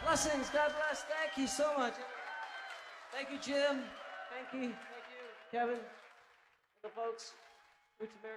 Blessings. God bless. Thank you so much. Thank you, Jim. Thank you, Kevin, the folks. Roots America.